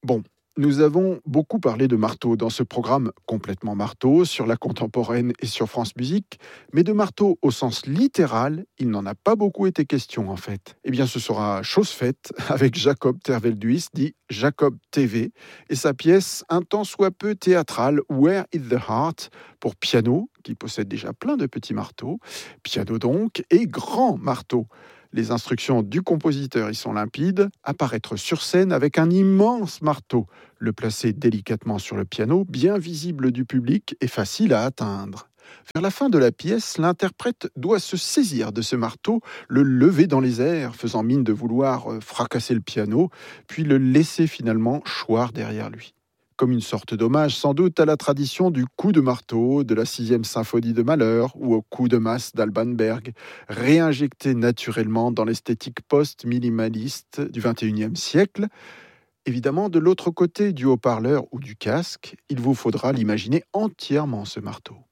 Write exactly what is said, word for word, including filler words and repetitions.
Bon, nous avons beaucoup parlé de marteau dans ce programme complètement marteau sur la contemporaine et sur France Musique, mais de marteau au sens littéral, il n'en a pas beaucoup été question en fait. Eh bien, ce sera chose faite avec Jacob Tervelduis, dit Jacob T V, et sa pièce un tant soit peu théâtrale, Where is the Heart, pour piano, qui possède déjà plein de petits marteaux, piano donc, et grand marteau. Les instructions du compositeur y sont limpides, apparaître sur scène avec un immense marteau, le placer délicatement sur le piano, bien visible du public et facile à atteindre. Vers la fin de la pièce, l'interprète doit se saisir de ce marteau, le lever dans les airs, faisant mine de vouloir euh, fracasser le piano, puis le laisser finalement choir derrière lui. Comme une sorte d'hommage sans doute à la tradition du coup de marteau de la sixième symphonie de Mahler ou au coup de masse d'Alban Berg, réinjecté naturellement dans l'esthétique post-minimaliste du vingt et unième siècle. Évidemment, de l'autre côté du haut-parleur ou du casque, il vous faudra l'imaginer entièrement ce marteau.